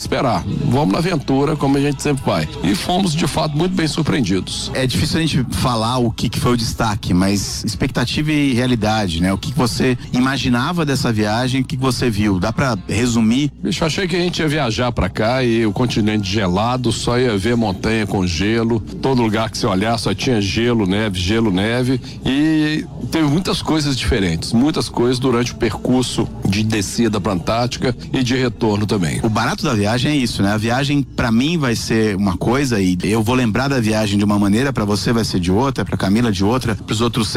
esperar. Vamos na aventura, como a gente sempre vai. E fomos, de fato, muito bem surpreendidos. É difícil a gente falar o que foi o destaque, mas expectativa e realidade, né? O que você imaginava dessa viagem, o que você viu? Dá pra resumir? Bicho, achei que a gente ia viajar pra cá e o continente gelado, só ia ver montanha com gelo, todo lugar que você olhar só tinha gelo, neve, e teve muitas coisas diferentes, muitas coisas durante o percurso de descida pra Antártica e de retorno também. O barato da viagem é isso, né? A viagem pra mim vai ser uma coisa e eu vou lembrar da viagem de uma maneira, pra você vai ser de outra, pra Camila de outra, pros outros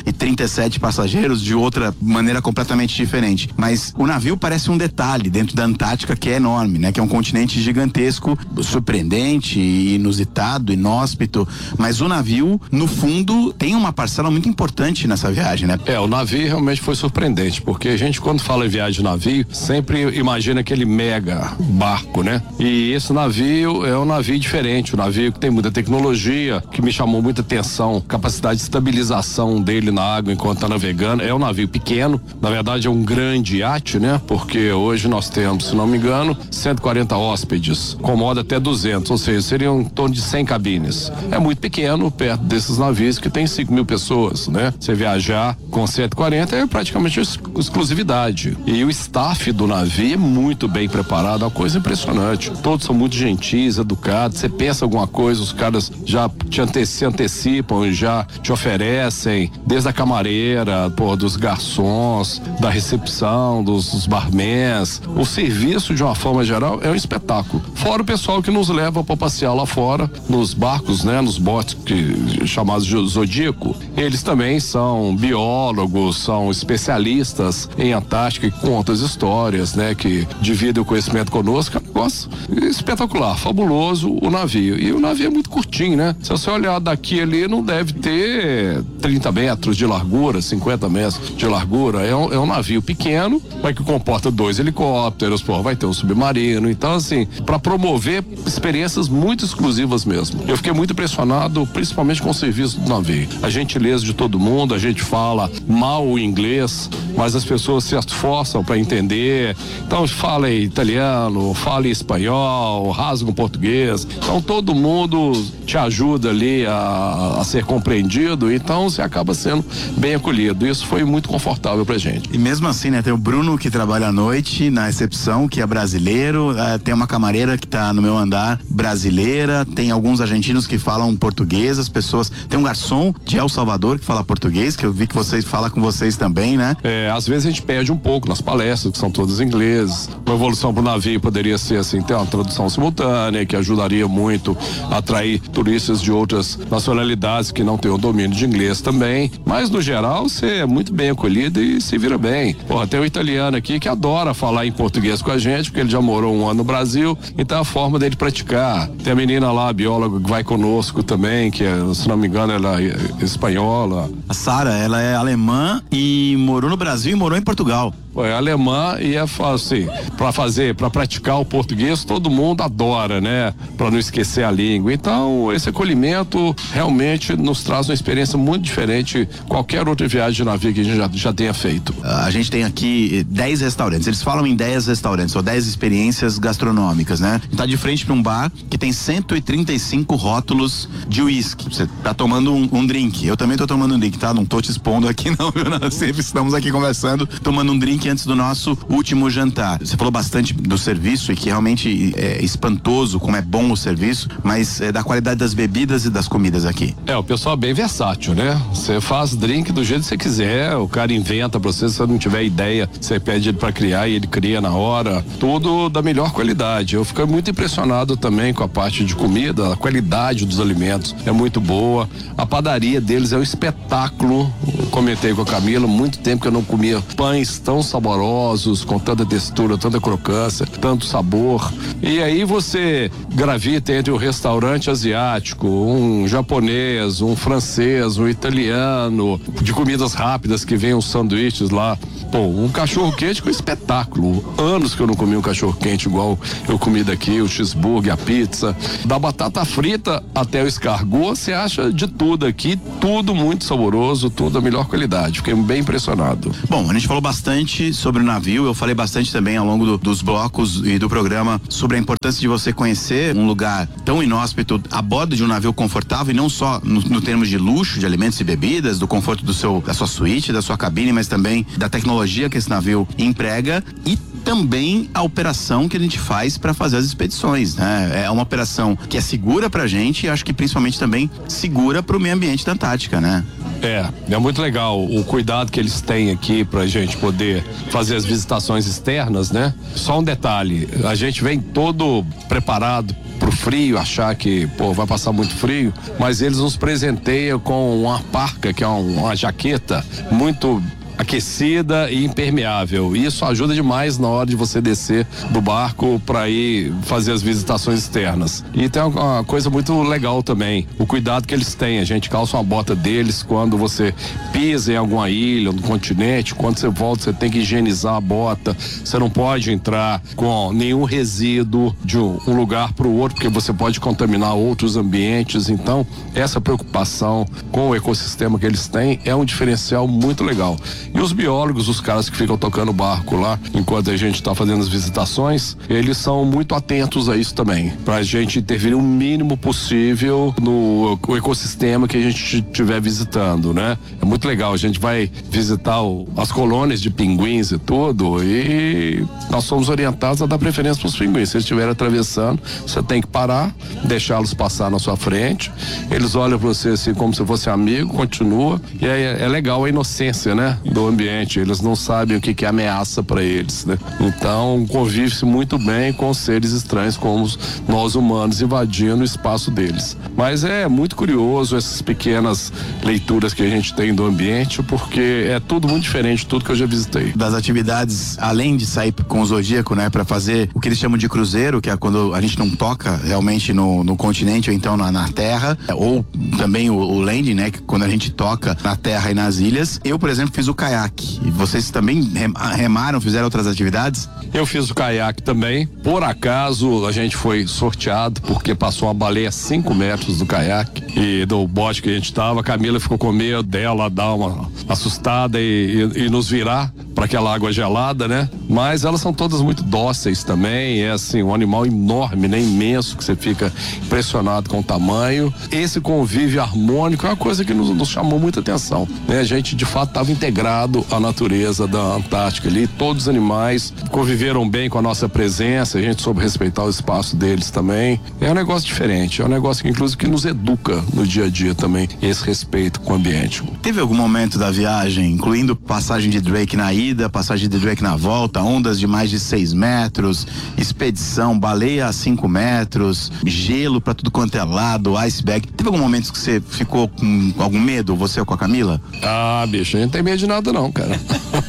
137 passageiros de outra maneira completamente diferente. Mas o navio parece um detalhe dentro da Antártica, que é enorme, né? Que é um continente gigantesco, surpreendente, inusitado, inóspito, mas o navio, no fundo, tem uma parcela muito importante nessa viagem, né? O navio realmente foi surpreendente, porque a gente, quando fala em viagem de navio, sempre imagina aquele mega barco, né? E esse navio é um navio diferente, um navio que tem muita tecnologia, que me chamou muita atenção, capacidade de estabilização dele na água enquanto tá navegando. É um navio pequeno, na verdade é um grande iate, né? Porque hoje nós temos, se não me engano, 140 hóspedes, comoda até 200, ou seja, seriam em torno de 100 cabines. É muito pequeno, perto desses navios que tem 5.000 pessoas, né? Você viajar com 140 é praticamente exclusividade. E o staff do navio é muito bem preparado, é uma coisa impressionante. Todos são muito gentis, educados. Você pensa alguma coisa, os caras já se antecipam e já te oferecem, desde a camareira, dos garçons, da recepção, dos barmans. O serviço, de uma forma geral, é um espetáculo. Fora o pessoal que nos leva para passear lá fora, nos barcos, né? Nos botes chamados de Zodíaco. Eles também são biólogos, são especialistas em Antártica, que contam as histórias, né? Que dividem o conhecimento conosco. É um negócio espetacular, fabuloso o navio. E o navio é muito curtinho, né? Se você olhar daqui ali, não deve ter 30 metros de largura, 50 metros de largura. É um navio pequeno, mas que comporta 2 helicópteros, vai ter um submarino. Então, assim, para promover experiências muito exclusivas mesmo. Eu fiquei muito impressionado, principalmente com o serviço do navio. A gentileza de todo mundo, a gente fala mal o inglês, mas as pessoas se esforçam para entender. Então, fala italiano, fala espanhol, rasga o português. Então, todo mundo te ajuda ali a ser compreendido, então você acaba sendo bem acolhido. Isso foi muito confortável pra gente. E mesmo assim, né, tem o Bruno que trabalha à noite na recepção, que é brasileiro, tem uma camareira que tá no meu andar brasileira, tem alguns argentinos que falam português, as pessoas, tem um garçom de El Salvador que fala português, que eu vi que vocês falam com vocês também, né? Às vezes a gente perde um pouco nas palestras, que são todas em inglês. Uma evolução pro navio poderia ser assim, ter uma tradução simultânea, que ajudaria muito a atrair turistas de outras nacionalidades que não têm o domínio de inglês também, mas no geral você é muito bem acolhido e se vira bem. Tem um italiano aqui que adora falar em português com a gente, porque ele já morou 1 ano no Brasil, então é a forma dele praticar. Tem a menina lá, a bióloga, que vai conosco também, que se não me engano ela é espanhola. A Sara, ela é alemã e morou no Brasil e morou em Portugal. É alemã e é assim, para praticar o português, todo mundo adora, né? Para não esquecer a língua. Então, esse acolhimento realmente nos traz uma experiência muito diferente de qualquer outra viagem de navio que a gente já tenha feito. A gente tem aqui 10 restaurantes. Eles falam em 10 restaurantes, ou 10 experiências gastronômicas, né? Tá de frente para um bar que tem 135 rótulos de uísque. Você tá tomando um drink. Eu também tô tomando um drink, tá? Não tô te expondo aqui não, viu? Nós sempre estamos aqui conversando, tomando um drink antes do nosso último jantar. Você falou bastante do serviço e que realmente é espantoso como é bom o serviço, mas da qualidade das bebidas e das comidas aqui. O pessoal é bem versátil, né? Você faz drink do jeito que você quiser, o cara inventa pra você, se você não tiver ideia, você pede ele pra criar e ele cria na hora, tudo da melhor qualidade. Eu fiquei muito impressionado também com a parte de comida, a qualidade dos alimentos é muito boa, a padaria deles é um espetáculo. Eu comentei com a Camila, muito tempo que eu não comia pães tão saborosos, com tanta textura, tanta crocância, tanto sabor. E aí você gravita entre um restaurante asiático, um japonês, um francês, um italiano, de comidas rápidas que vem os sanduíches lá Pô, um cachorro quente com espetáculo. Anos que eu não comi um cachorro quente igual eu comi daqui, o cheeseburger, a pizza. Da batata frita até o escargot, você acha de tudo aqui, tudo muito saboroso, tudo da melhor qualidade. Fiquei bem impressionado. Bom, a gente falou bastante sobre o navio, eu falei bastante também ao longo dos blocos e do programa sobre a importância de você conhecer um lugar tão inóspito a bordo de um navio confortável, e não só no termos de luxo, de alimentos e bebidas, do conforto da sua suíte, da sua cabine, mas também da tecnologia que esse navio emprega, e também a operação que a gente faz para fazer as expedições, né? É uma operação que é segura pra gente e acho que principalmente também segura pro meio ambiente da Antártica, né? É muito legal o cuidado que eles têm aqui pra gente poder fazer as visitações externas, né? Só um detalhe, a gente vem todo preparado pro frio, achar que, vai passar muito frio, mas eles nos presenteiam com uma parca, que é uma jaqueta muito aquecida e impermeável. Isso ajuda demais na hora de você descer do barco para ir fazer as visitações externas. E tem uma coisa muito legal também, o cuidado que eles têm. A gente calça uma bota deles quando você pisa em alguma ilha, no continente. Quando você volta, você tem que higienizar a bota. Você não pode entrar com nenhum resíduo de um lugar para o outro, porque você pode contaminar outros ambientes. Então, essa preocupação com o ecossistema que eles têm é um diferencial muito legal. E os biólogos, os caras que ficam tocando o barco lá, enquanto a gente está fazendo as visitações, eles são muito atentos a isso também, pra gente intervir o mínimo possível no ecossistema que a gente estiver visitando, né? É muito legal, a gente vai visitar as colônias de pinguins e tudo, e nós somos orientados a dar preferência para os pinguins. Se eles estiverem atravessando, você tem que parar, deixá-los passar na sua frente, eles olham para você assim como se fosse amigo, continua, e é legal a inocência, né? Do ambiente, eles não sabem o que é ameaça para eles, né? Então convive-se muito bem com seres estranhos como nós humanos invadindo o espaço deles. Mas é muito curioso essas pequenas leituras que a gente tem do ambiente, porque é tudo muito diferente de tudo que eu já visitei. Das atividades, além de sair com o Zodíaco, né, para fazer o que eles chamam de cruzeiro, que é quando a gente não toca realmente no continente ou então na terra, ou também o landing, né, que quando a gente toca na terra e nas ilhas. Eu, por exemplo, fiz o caiaque. E vocês também remaram, fizeram outras atividades? Eu fiz o caiaque também. Por acaso, a gente foi sorteado porque passou uma baleia a 5 metros do caiaque e do bote que a gente tava. A Camila ficou com medo dela dar uma assustada e nos virar para aquela água gelada, né? Mas elas são todas muito dóceis também. É assim, um animal enorme, né? Imenso, que você fica impressionado com o tamanho. Esse convívio harmônico é uma coisa que nos chamou muita atenção, né? A gente, de fato, estava integrado à natureza da Antártica ali. Todos os animais conviveram bem com a nossa presença. A gente soube respeitar o espaço deles também. É um negócio diferente. É um negócio que, inclusive, que nos educa no dia a dia também, esse respeito com o ambiente. Teve algum momento da viagem, incluindo passagem de Drake na ida, passagem de Drake na volta, ondas de mais de 6 metros, expedição, baleia a 5 metros, gelo pra tudo quanto é lado, iceberg. Teve algum momento que você ficou com algum medo, você ou com a Camila? Ah, bicho, a gente não tem medo de nada não, cara.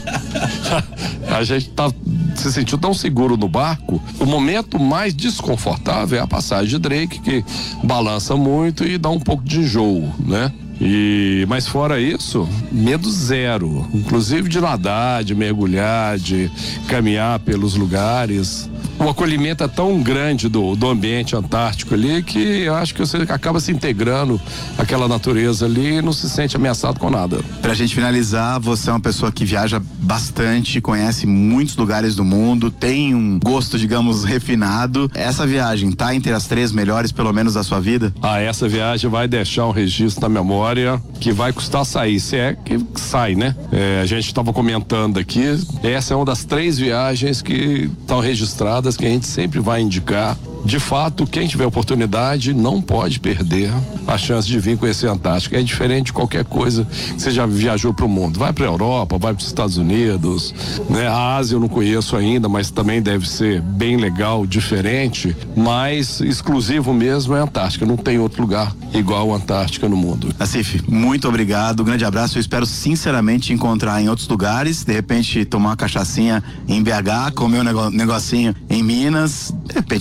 A gente se sentiu tão seguro no barco. O momento mais desconfortável é a passagem de Drake, que balança muito e dá um pouco de enjoo, né? Mas fora isso, medo zero, inclusive de nadar, de mergulhar, de caminhar pelos lugares. O acolhimento é tão grande do ambiente antártico ali que eu acho que você acaba se integrando àquela natureza ali e não se sente ameaçado com nada. Pra gente finalizar, você é uma pessoa que viaja bastante, conhece muitos lugares do mundo, tem um gosto, digamos, refinado. Essa viagem tá entre as 3 melhores, pelo menos, da sua vida? Essa viagem vai deixar um registro na memória que vai custar sair, se é que sai, né? A gente estava comentando aqui, essa é uma das 3 viagens que estão registradas, que a gente sempre vai indicar. De fato, quem tiver oportunidade não pode perder a chance de vir conhecer a Antártica. É diferente de qualquer coisa que você já viajou para o mundo. Vai para a Europa, vai para os Estados Unidos, né? A Ásia eu não conheço ainda, mas também deve ser bem legal, diferente, mas exclusivo mesmo é a Antártica. Não tem outro lugar igual a Antártica no mundo. Nassif, muito obrigado, grande abraço. Eu espero sinceramente te encontrar em outros lugares, de repente tomar uma cachaçinha em BH, comer um negocinho em Minas, de repente no Nordeste,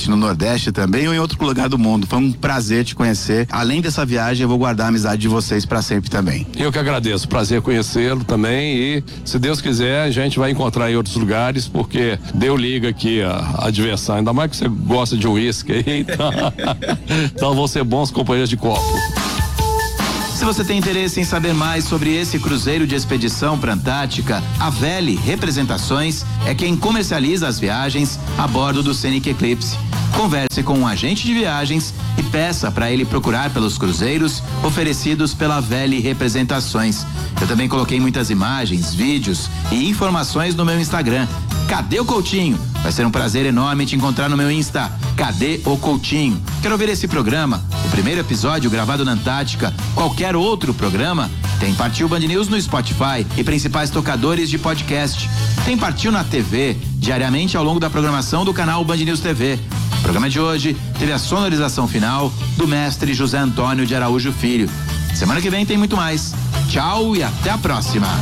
Nordeste também ou em outro lugar do mundo. Foi um prazer te conhecer. Além dessa viagem, eu vou guardar a amizade de vocês para sempre também. Eu que agradeço, prazer conhecê-lo também e, se Deus quiser, a gente vai encontrar em outros lugares, porque deu liga aqui a diversão, ainda mais que você gosta de uísque aí, então vão ser bons companheiros de copo. Se você tem interesse em saber mais sobre esse cruzeiro de expedição para a Antártica, a Veli Representações é quem comercializa as viagens a bordo do Scenic Eclipse. Converse com um agente de viagens e peça para ele procurar pelos cruzeiros oferecidos pela Veli Representações. Eu também coloquei muitas imagens, vídeos e informações no meu Instagram. Cadê o Coutinho? Vai ser um prazer enorme te encontrar no meu Insta. Cadê o Coutinho? Quer ouvir esse programa? O primeiro episódio gravado na Antártica, qualquer outro programa? Tem Partiu Band News no Spotify e principais tocadores de podcast. Tem Partiu na TV, diariamente ao longo da programação do canal Band News TV. O programa de hoje teve a sonorização final do mestre José Antônio de Araújo Filho. Semana que vem tem muito mais. Tchau e até a próxima.